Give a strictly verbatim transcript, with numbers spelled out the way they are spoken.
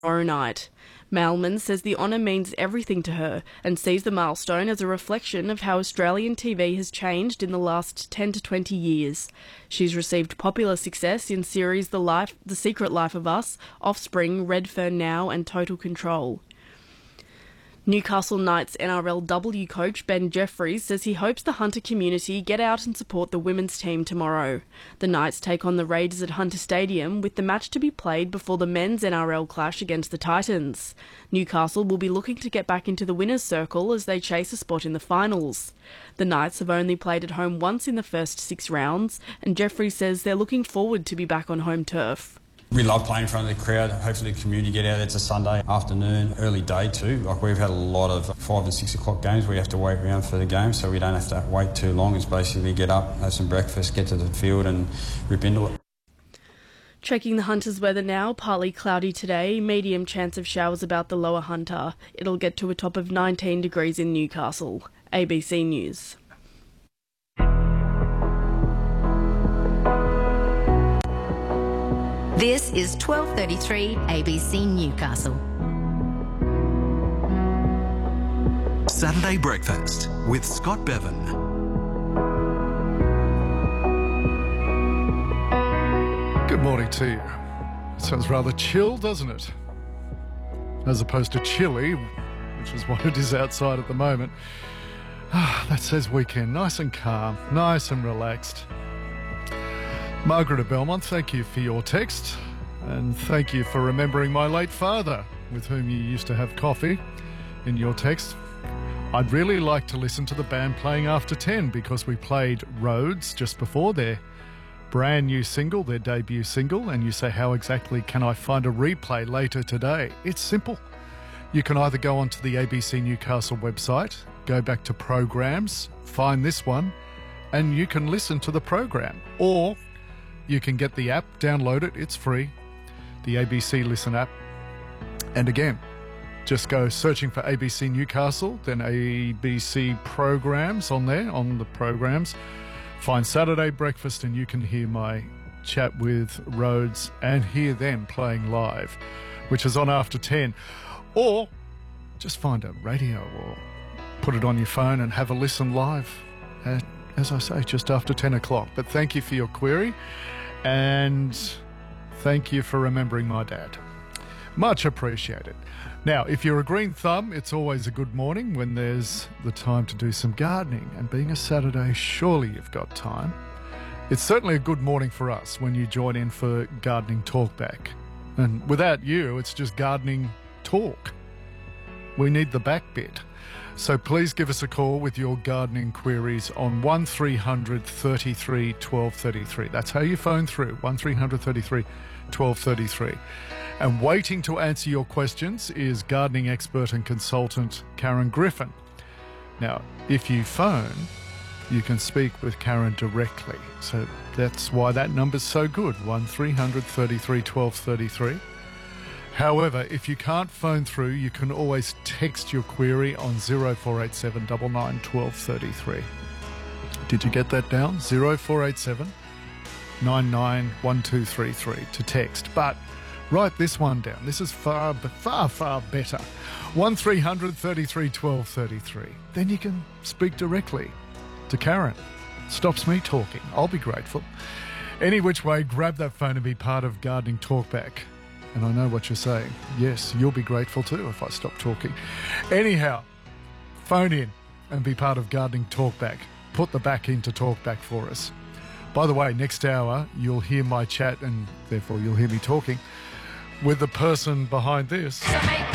tomorrow night. Mailman says the honour means everything to her and sees the milestone as a reflection of how Australian T V has changed in the last ten to twenty years. She's received popular success in series The Life, The Secret Life of Us, Offspring, Redfern Now and Total Control. Newcastle Knights N R L W coach Ben Jeffries says he hopes the Hunter community get out and support the women's team tomorrow. The Knights take on the Raiders at Hunter Stadium, with the match to be played before the men's N R L clash against the Titans. Newcastle will be looking to get back into the winners' circle as they chase a spot in the finals. The Knights have only played at home once in the first six rounds, and Jeffries says they're looking forward to be back on home turf. We love playing in front of the crowd. Hopefully the community get out. It's a Sunday afternoon, early day too. Like, we've had a lot of five and six o'clock games where you have to wait around for the game, so we don't have to wait too long. It's basically get up, have some breakfast, get to the field and rip into it. Checking the Hunter's weather now, partly cloudy today, medium chance of showers about the lower Hunter. It'll get to a top of nineteen degrees in Newcastle. A B C News. This is twelve thirty-three A B C Newcastle. Saturday Breakfast with Scott Bevan. Good morning to you. Sounds rather chill, doesn't it? As opposed to chilly, which is what it is outside at the moment. Ah, that says weekend. Nice and calm, nice and relaxed. Margaret of Belmont, thank you for your text, and thank you for remembering my late father, with whom you used to have coffee, in your text. I'd really like to listen to the band playing after ten, because we played Roads just before their brand new single, their debut single, and you say, how exactly can I find a replay later today? It's simple. You can either go onto the A B C Newcastle website, go back to programs, find this one, and you can listen to the program. Or you can get the app, download it, it's free, the A B C Listen app. And again, just go searching for A B C Newcastle, then A B C programs on there, on the programs. Find Saturday Breakfast and you can hear my chat with Rhodes and hear them playing live, which is on after ten. Or just find a radio or put it on your phone and have a listen live at, as I say, just after ten o'clock. But thank you for your query, and thank you for remembering my dad. Much appreciated. Now, if you're a green thumb, it's always a good morning when there's the time to do some gardening. And being a Saturday, surely you've got time. It's certainly a good morning for us when you join in for Gardening Talkback. And without you, it's just gardening talk. We need the back bit. So please give us a call with your gardening queries on one three hundred thirty-three twelve thirty-three. That's how you phone through, one three hundred thirty-three twelve thirty-three. And waiting to answer your questions is gardening expert and consultant Karen Griffin. Now, if you phone, you can speak with Karen directly. So that's why that number's so good, one three hundred thirty-three twelve thirty-three. However, if you can't phone through, you can always text your query on zero four eight seven nine nine one two three three. Did you get that down? zero four eight seven nine nine one two three three to text. But write this one down. This is far, far, far better. one three hundred thirty-three twelve thirty-three. Then you can speak directly to Karen. Stops me talking. I'll be grateful. Any which way, grab that phone and be part of Gardening Talkback. And I know what you're saying. Yes, you'll be grateful too if I stop talking. Anyhow, phone in and be part of Gardening Talkback. Put the back into Talkback for us. By the way, next hour, you'll hear my chat and therefore you'll hear me talking with the person behind this.